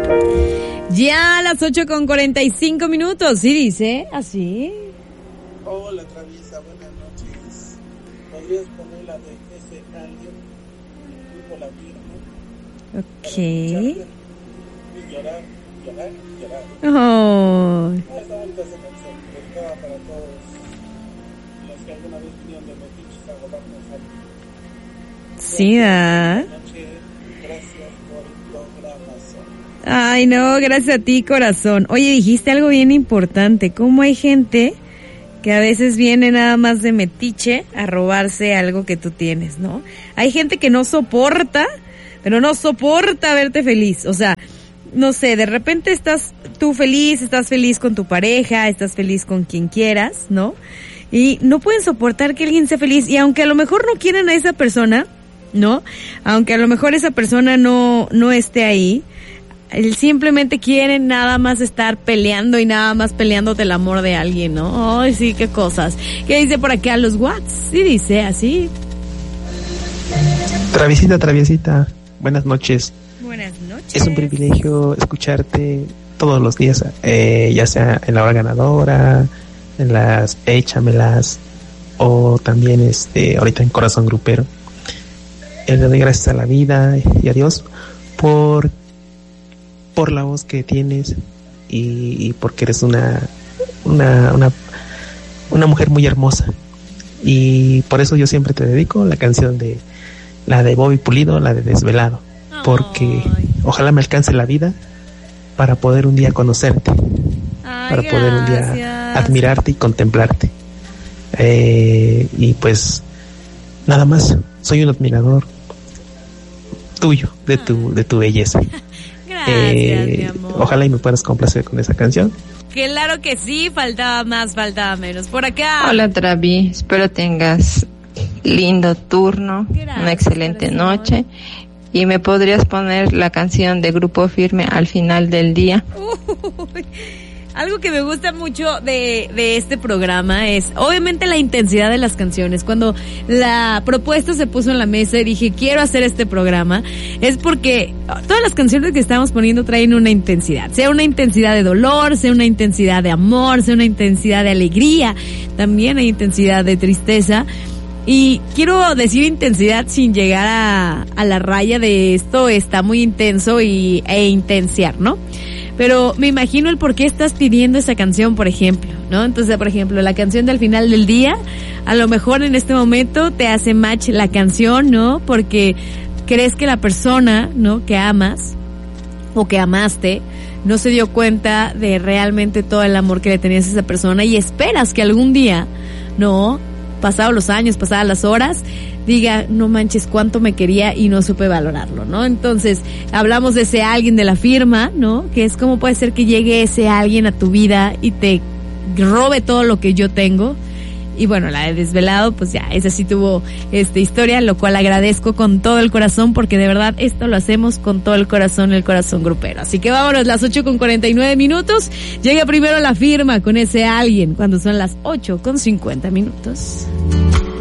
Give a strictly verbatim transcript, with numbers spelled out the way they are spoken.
Ya a las ocho con cuarenta y cinco minutos, ¿sí dice? ¿Así? Hola, Traviesa, buenas noches. ¿Podrías poner la de ese alguien? Grupo La Firma. Ok. Y llorar, llorar, llorar. Oh. Esta bonita esa canción, dedicada para todos los que alguna vez vinieron de metiches a robarnos algo. Sí, ¿ah? Gracias por el programazo. Ay, no, gracias a ti, corazón. Oye, dijiste algo bien importante. ¿Cómo hay gente que a veces viene nada más de metiche a robarse algo que tú tienes, ¿no? Hay gente que no soporta, pero no soporta verte feliz. O sea, no sé, de repente estás tú feliz, estás feliz con tu pareja, estás feliz con quien quieras, ¿no? Y no pueden soportar que alguien sea feliz. Y aunque a lo mejor no quieran a esa persona, ¿no? Aunque a lo mejor esa persona no, no esté ahí, simplemente quieren nada más estar peleando y nada más peleándote el amor de alguien, ¿no? Ay, sí, qué cosas. ¿Qué dice por acá los Watts? Sí dice así. Traviesita, Traviesita, buenas noches. Buenas noches. Es un privilegio escucharte todos los días, eh, ya sea en la hora ganadora, en las échamelas, o también este ahorita en Corazón Grupero. Eh, le doy gracias a la vida y a Dios por por la voz que tienes y, y porque eres una, una una una mujer muy hermosa, y por eso yo siempre te dedico la canción de la de Bobby Pulido, la de Desvelado, porque Ay. ojalá me alcance la vida para poder un día conocerte, Ay, para poder un gracias. día admirarte y contemplarte, eh, y pues nada más, soy un admirador tuyo, de tu de tu belleza. Gracias, Eh, mi amor. ojalá y me puedas complacer con esa canción. Claro que sí, faltaba más, faltaba menos. Por acá. Hola, Travi, espero tengas lindo turno, Gracias, una excelente corazón. noche, y me podrías poner la canción de Grupo Firme al final del día. Uy, algo que me gusta mucho de, de este programa es obviamente la intensidad de las canciones. Cuando la propuesta se puso en la mesa y dije quiero hacer este programa, es porque todas las canciones que estamos poniendo traen una intensidad, sea una intensidad de dolor, sea una intensidad de amor, sea una intensidad de alegría, también hay intensidad de tristeza. Y quiero decir intensidad sin llegar a, a la raya de esto está muy intenso y, e intensiar, ¿no? Pero me imagino el por qué estás pidiendo esa canción, por ejemplo, ¿no? Entonces, por ejemplo, la canción del final del día, a lo mejor en este momento te hace match la canción, ¿no? Porque crees que la persona, ¿no? Que amas o que amaste no se dio cuenta de realmente todo el amor que le tenías a esa persona y esperas que algún día, ¿no? Pasados los años, pasadas las horas, diga, no manches cuánto me quería y no supe valorarlo, ¿no? Entonces, hablamos de ese alguien de La Firma, ¿no? Que es cómo puede ser que llegue ese alguien a tu vida y te robe todo lo que yo tengo. Y bueno, la de Desvelado, pues ya, esa sí tuvo esta historia, lo cual agradezco con todo el corazón, porque de verdad esto lo hacemos con todo el corazón, el corazón grupero. Así que vámonos, las ocho con cuarenta y nueve minutos. Llega primero La Firma con ese alguien, cuando son las ocho con cincuenta minutos.